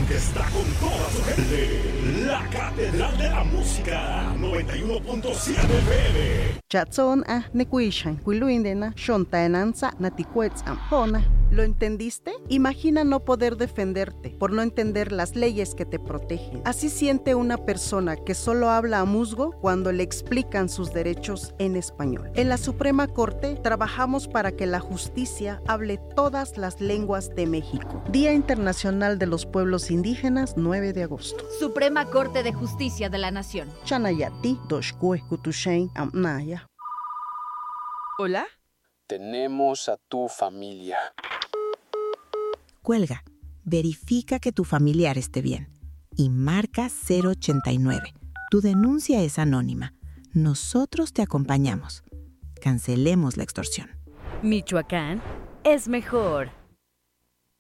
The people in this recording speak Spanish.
que está con toda su gente. La Catedral de la Música, 91.7 FM. Chatson nekuishan, kuiluindena, shontaenanza, natikuetzam, jona. ¿Lo entendiste? Imagina no poder defenderte por no entender las leyes que te protegen. Así siente una persona que solo habla a musgo cuando le explican sus derechos en español. En la Suprema Corte trabajamos para que la justicia hable todas las lenguas de México. Día Internacional de los Pueblos Indígenas, 9 de agosto. Suprema Corte de Justicia de la Nación. Chanayati, doshkue kutushain amnaya. ¿Hola? Tenemos a tu familia. Cuelga. Verifica que tu familiar esté bien. Y marca 089. Tu denuncia es anónima. Nosotros te acompañamos. Cancelemos la extorsión. Michoacán es mejor.